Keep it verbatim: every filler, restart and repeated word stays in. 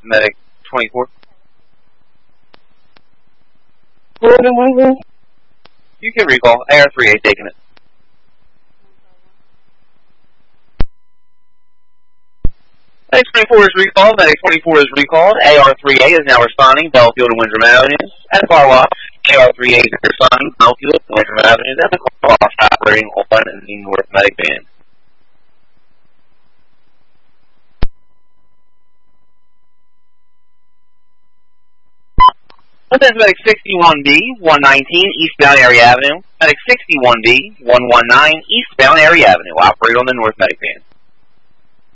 Medic twenty-four. You can recall. A R three A taking it. Medic twenty-four is recalled. Medic twenty-four is recalled. A R three A is now responding. Belfield and Windrum Avenues. At the car wash, A R three A is responding. Belfield and Windrum Avenues. At the car wash operating on the North Medic van. This is Medic sixty-one B, one nineteen Eastbound Erie Avenue. Medic sixty-one B, one nineteen Eastbound Erie Avenue. Operate on the North Medic van.